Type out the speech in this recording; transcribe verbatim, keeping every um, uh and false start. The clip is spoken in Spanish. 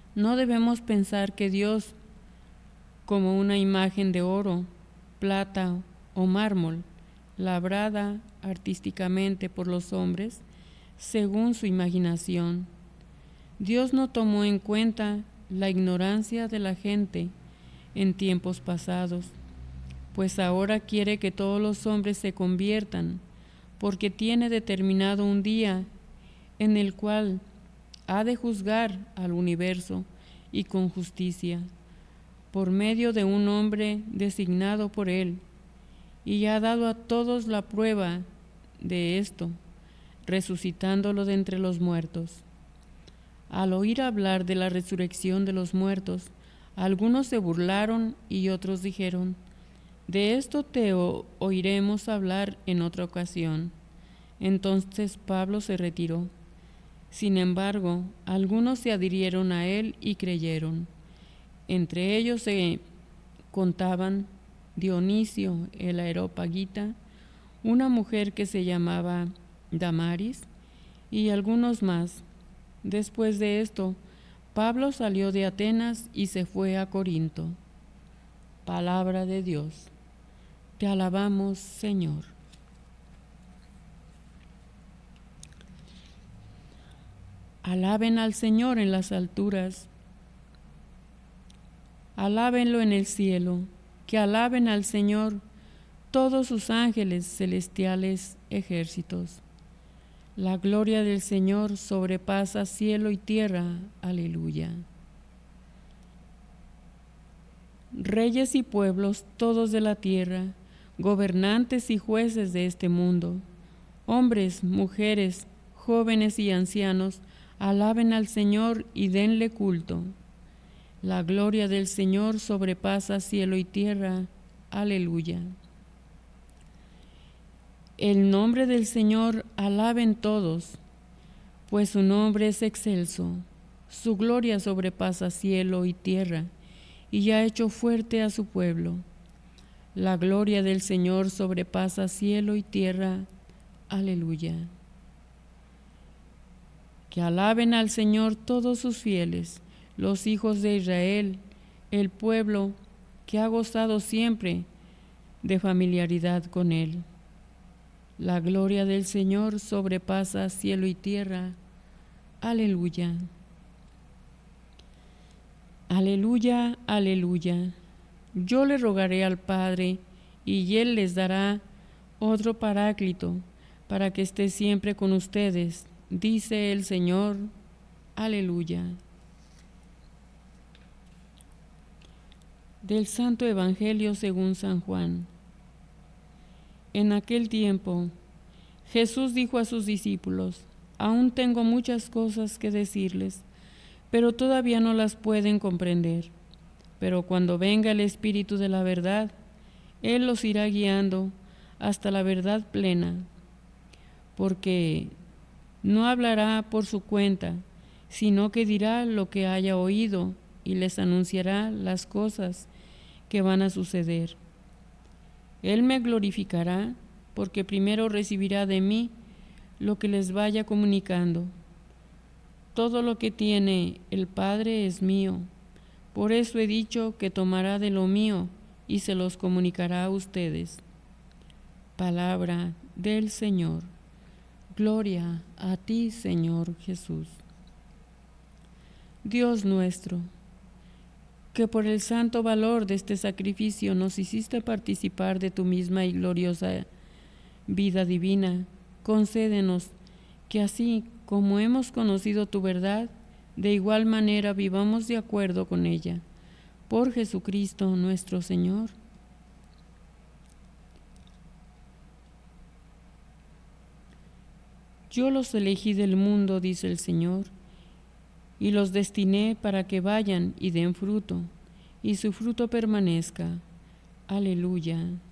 No debemos pensar que Dios, como una imagen de oro, plata o mármol, labrada artísticamente por los hombres, según su imaginación. Dios no tomó en cuenta la ignorancia de la gente en tiempos pasados, pues ahora quiere que todos los hombres se conviertan, porque tiene determinado un día en el cual ha de juzgar al universo y con justicia, por medio de un hombre designado por él, y ha dado a todos la prueba de esto, resucitándolo de entre los muertos. Al oír hablar de la resurrección de los muertos, algunos se burlaron y otros dijeron: de esto te oiremos hablar en otra ocasión. Entonces Pablo se retiró. Sin embargo, algunos se adhirieron a él y creyeron. Entre ellos se contaban Dionisio el Areópagita, una mujer que se llamaba Damaris, y algunos más. Después de esto, Pablo salió de Atenas y se fue a Corinto. Palabra de Dios. Te alabamos, Señor. Alaben al Señor en las alturas. Alábenlo en el cielo. Que alaben al Señor todos sus ángeles celestiales ejércitos. La gloria del Señor sobrepasa cielo y tierra. Aleluya. Reyes y pueblos todos de la tierra, gobernantes y jueces de este mundo, hombres, mujeres, jóvenes y ancianos, alaben al Señor y denle culto. La gloria del Señor sobrepasa cielo y tierra. Aleluya. El nombre del Señor alaben todos, pues su nombre es excelso. Su gloria sobrepasa cielo y tierra, y ha hecho fuerte a su pueblo. La gloria del Señor sobrepasa cielo y tierra. Aleluya. Que alaben al Señor todos sus fieles, los hijos de Israel, el pueblo que ha gozado siempre de familiaridad con Él. La gloria del Señor sobrepasa cielo y tierra. Aleluya. Aleluya, aleluya. Yo le rogaré al Padre, y Él les dará otro Paráclito, para que esté siempre con ustedes, dice el Señor. Aleluya. Del Santo Evangelio según San Juan. En aquel tiempo, Jesús dijo a sus discípulos: aún tengo muchas cosas que decirles, pero todavía no las pueden comprender. Pero cuando venga el Espíritu de la verdad, Él los irá guiando hasta la verdad plena, porque no hablará por su cuenta, sino que dirá lo que haya oído y les anunciará las cosas que van a suceder. Él me glorificará, porque primero recibirá de mí lo que les vaya comunicando. Todo lo que tiene el Padre es mío. Por eso he dicho que tomará de lo mío y se los comunicará a ustedes. Palabra del Señor. Gloria a ti, Señor Jesús. Dios nuestro, que por el santo valor de este sacrificio nos hiciste participar de tu misma y gloriosa vida divina, concédenos que así como hemos conocido tu verdad, de igual manera vivamos de acuerdo con ella. Por Jesucristo nuestro Señor. Yo los elegí del mundo, dice el Señor, y los destiné para que vayan y den fruto, y su fruto permanezca. Aleluya.